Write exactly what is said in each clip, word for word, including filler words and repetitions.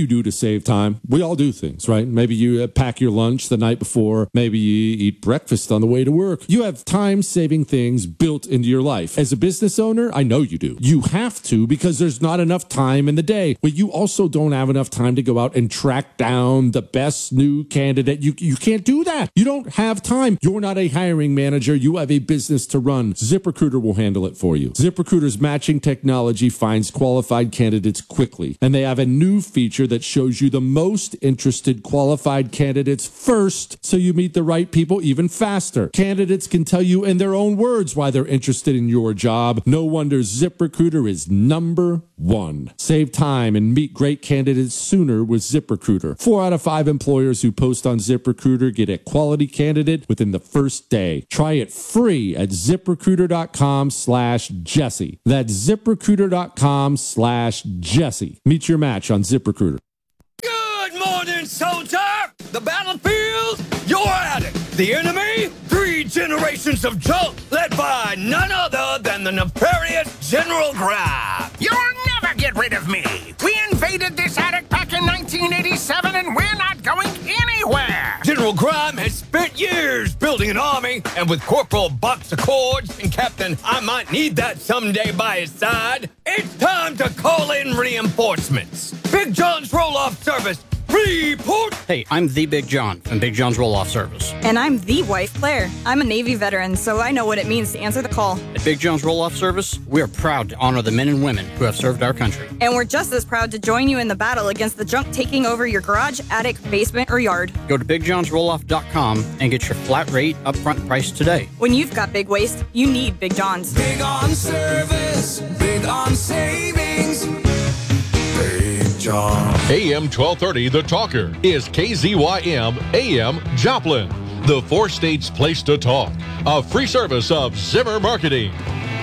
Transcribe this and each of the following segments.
you do to save time? We all do things, right? Maybe you uh, pack your lunch the night before. Maybe you eat breakfast on the way to work. You have time-saving things built into your life. As a business owner, I know you do. You have to because there's not enough time in the day. But you also don't have enough time to go out and track down the best new candidate. You, you can't do that. You don't have time. You're not a hiring manager. You have a business to run. ZipRecruiter will handle it for you. ZipRecruiter's matching technology finds qualified candidates quickly. And they have a new feature that shows you the most interested qualified candidates first, so you meet the right people even faster. Candidates can tell you in their own words why they're interested in your job. No wonder ZipRecruiter is number one. Save time and meet great candidates sooner with ZipRecruiter. Four out of five employers who post on ZipRecruiter get a quality candidate within the first day. Try it free at ZipRecruiter.com slash Jesse. That's ZipRecruiter.com slash Jesse. Meet your match on ZipRecruiter. Good morning, soldier! The battlefield, you're at it! The enemy, three generations of junk led by none other than the nefarious General Grime. You'll never get rid of me! We invaded this attic back in nineteen eighty-seven and we're not going anywhere! General Grime has spent years building an army, and with Corporal Box Accords and Captain I might need that someday by his side, it's time to call in reinforcements. Big John's roll-off service, report! Hey, I'm the Big John from Big John's Roll-Off Service. And I'm the wife, Claire. I'm a Navy veteran, so I know what it means to answer the call. At Big John's Roll-Off Service, we are proud to honor the men and women who have served our country. And we're just as proud to join you in the battle against the junk taking over your garage, attic, basement, or yard. Go to Big Johns Roll Off dot com and get your flat rate upfront price today. When you've got big waste, you need Big John's. Big on service, big on savings. Big John. A M twelve thirty, The Talker, is K Z Y M A M Joplin, the four states place to talk. A free service of Zimmer Marketing.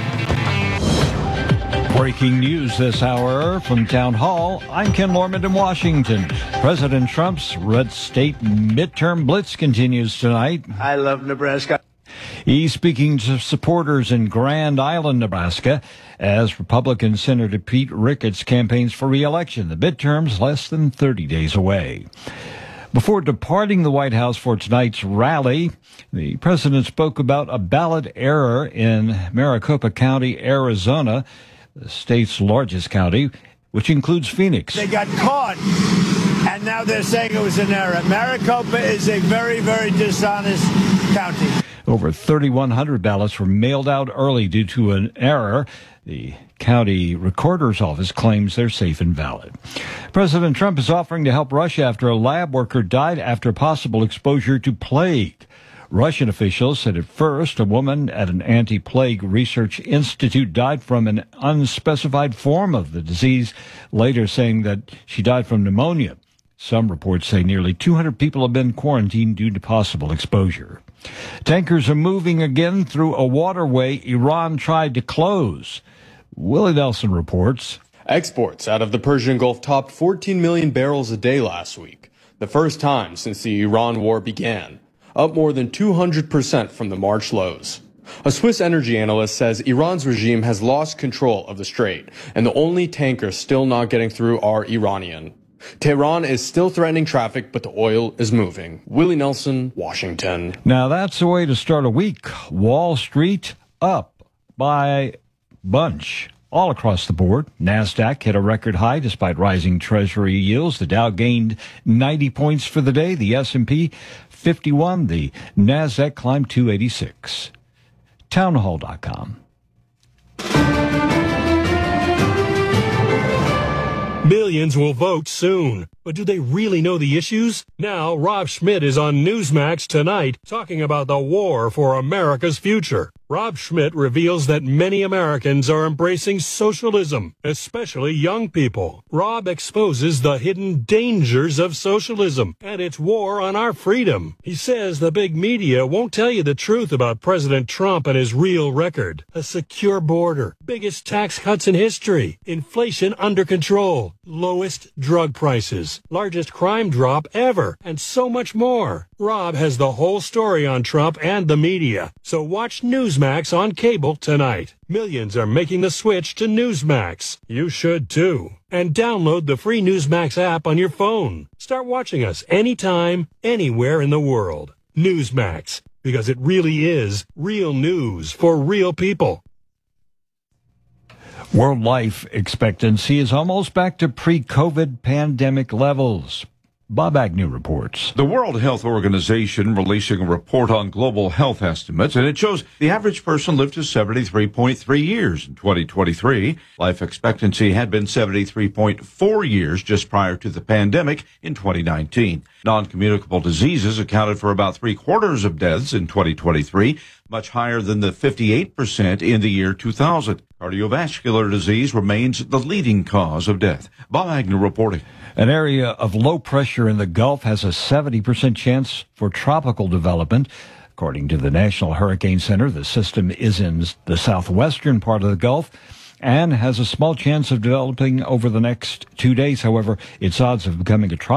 Breaking news this hour from Town Hall. I'm Ken Lorman in Washington. President Trump's red state midterm blitz continues tonight. I love Nebraska. He's speaking to supporters in Grand Island, Nebraska, as Republican Senator Pete Ricketts campaigns for re-election. The midterm's less than thirty days away. Before departing the White House for tonight's rally, the president spoke about a ballot error in Maricopa County, Arizona, the state's largest county, which includes Phoenix. They got caught, and now they're saying it was an error. Maricopa is a very, very dishonest county. Over thirty-one hundred ballots were mailed out early due to an error. The county recorder's office claims they're safe and valid. President Trump is offering to help Russia after a lab worker died after possible exposure to plague. Russian officials said at first a woman at an anti-plague research institute died from an unspecified form of the disease, later saying that she died from pneumonia. Some reports say nearly two hundred people have been quarantined due to possible exposure. Tankers are moving again through a waterway Iran tried to close. Willie Nelson reports. Exports out of the Persian Gulf topped fourteen million barrels a day last week, the first time since the Iran war began, up more than two hundred percent from the March lows. A Swiss energy analyst says Iran's regime has lost control of the strait, and the only tankers still not getting through are Iranian. Tehran is still threatening traffic, but the oil is moving. Willie Nelson, Washington. Now that's the way to start a week. Wall Street up by bunch. All across the board, NASDAQ hit a record high despite rising Treasury yields. The Dow gained ninety points for the day. The S and P fifty-one. The NASDAQ climbed two eighty-six. townhall dot com. Millions will vote soon, but do they really know the issues? Now, Rob Schmidt is on Newsmax tonight talking about the war for America's future. Rob Schmidt reveals that many Americans are embracing socialism, especially young people. Rob exposes the hidden dangers of socialism and its war on our freedom. He says the big media won't tell you the truth about President Trump and his real record. A secure border, biggest tax cuts in history, inflation under control, lowest drug prices, largest crime drop ever, and so much more. Rob has the whole story on Trump and the media, so watch Newsmax on cable tonight. Millions are making the switch to Newsmax. You should too. and download the free Newsmax app on your phone. Start watching us anytime, anywhere in the world. Newsmax, because it really is real news for real people. World life expectancy is almost back to pre-COVID pandemic levels. Bob Agnew reports. The World Health Organization releasing a report on global health estimates, and it shows the average person lived to seventy-three point three years in twenty twenty-three. Life expectancy had been seventy-three point four years just prior to the pandemic in twenty nineteen. Non-communicable diseases accounted for about three quarters of deaths in twenty twenty-three, much higher than the fifty-eight percent in the year two thousand. Cardiovascular disease remains the leading cause of death. Bob Agnew reporting. An area of low pressure in the Gulf has a seventy percent chance for tropical development. According to the National Hurricane Center, the system is in the southwestern part of the Gulf and has a small chance of developing over the next two days. However, its odds of becoming a tropical